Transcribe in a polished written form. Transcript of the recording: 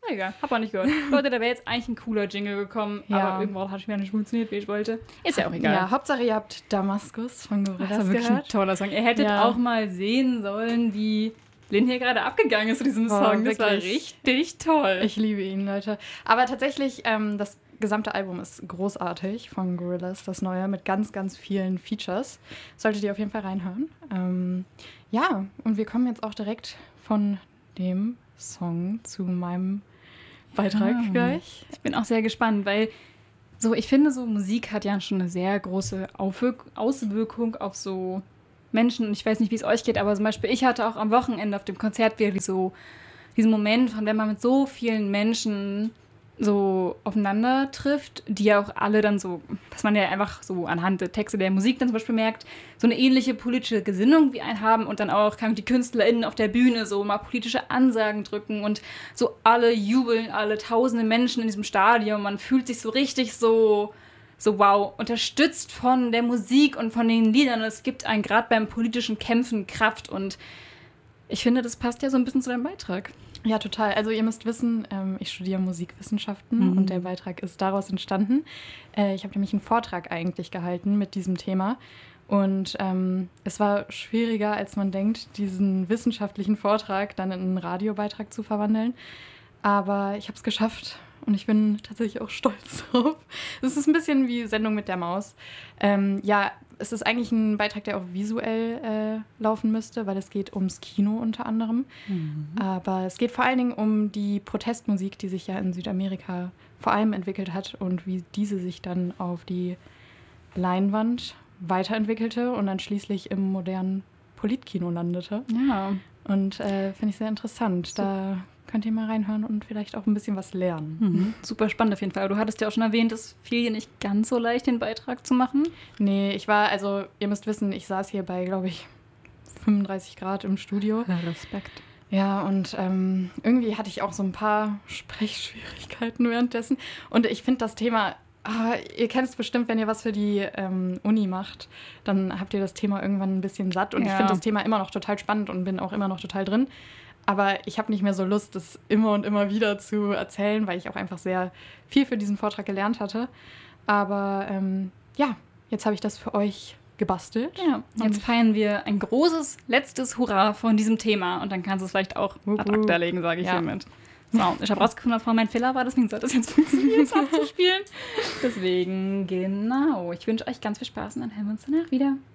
Egal, hab auch nicht gehört. Leute, da wäre jetzt eigentlich ein cooler Jingle gekommen, aber irgendwo hat es mir nicht funktioniert, wie ich wollte. Ist ja auch egal. Ja, Hauptsache ihr habt Damaskus von Gorillaz Das ist wirklich ein toller Song. Ihr hättet auch mal sehen sollen, wie Lynn hier gerade abgegangen ist zu diesem Song. Das war richtig toll. Ich liebe ihn, Leute. Aber tatsächlich, das gesamte Album ist großartig von Gorillaz, das neue, mit ganz, ganz vielen Features. Solltet ihr auf jeden Fall reinhören. Ja, und wir kommen jetzt auch direkt von dem Song zu meinem Beitrag gleich. Ich bin auch sehr gespannt, weil ich finde, so Musik hat ja schon eine sehr große Auswirkung auf so Menschen. Und ich weiß nicht, wie es euch geht, aber zum Beispiel ich hatte auch am Wochenende auf dem Konzert wieder so diesen Moment, von wenn man mit so vielen Menschen so aufeinander trifft, die ja auch alle dann so, dass man ja einfach so anhand der Texte der Musik dann zum Beispiel merkt, so eine ähnliche politische Gesinnung wie einen haben und dann auch die KünstlerInnen auf der Bühne so mal politische Ansagen drücken und so alle jubeln, alle tausende Menschen in diesem Stadion. Man fühlt sich so richtig so wow, unterstützt von der Musik und von den Liedern. Und es gibt einen gerade beim politischen Kämpfen Kraft und ich finde, das passt ja so ein bisschen zu deinem Beitrag. Ja, total. Also ihr müsst wissen, ich studiere Musikwissenschaften und der Beitrag ist daraus entstanden. Ich habe nämlich einen Vortrag eigentlich gehalten mit diesem Thema und es war schwieriger, als man denkt, diesen wissenschaftlichen Vortrag dann in einen Radiobeitrag zu verwandeln. Aber ich habe es geschafft und ich bin tatsächlich auch stolz drauf. Es ist ein bisschen wie Sendung mit der Maus. Ja, es ist eigentlich ein Beitrag, der auch visuell laufen müsste, weil es geht ums Kino unter anderem. Aber es geht vor allen Dingen um die Protestmusik, die sich ja in Südamerika vor allem entwickelt hat und wie diese sich dann auf die Leinwand weiterentwickelte und dann schließlich im modernen Politkino landete. Ja. Und finde ich sehr interessant. Da könnt ihr mal reinhören und vielleicht auch ein bisschen was lernen. Super spannend auf jeden Fall. Du hattest ja auch schon erwähnt, es fiel dir nicht ganz so leicht, den Beitrag zu machen. Nee, ihr müsst wissen, ich saß hier bei, glaube ich, 35 Grad im Studio. Ja, Respekt. Ja, und irgendwie hatte ich auch so ein paar Sprechschwierigkeiten währenddessen. Und ich finde das Thema, ihr kennt es bestimmt, wenn ihr was für die Uni macht, dann habt ihr das Thema irgendwann ein bisschen satt. Und ich finde das Thema immer noch total spannend und bin auch immer noch total drin. Aber ich habe nicht mehr so Lust, das immer und immer wieder zu erzählen, weil ich auch einfach sehr viel für diesen Vortrag gelernt hatte. Aber jetzt habe ich das für euch gebastelt. Ja, jetzt feiern wir ein großes, letztes Hurra von diesem Thema. Und dann kannst du es vielleicht auch ad acta legen, sage ich hiermit. So, ich habe rausgefunden, was vorhin mein Fehler war, deswegen sollte es jetzt funktionieren, es abzuspielen. Deswegen, genau. Ich wünsche euch ganz viel Spaß und dann hören wir uns danach wieder.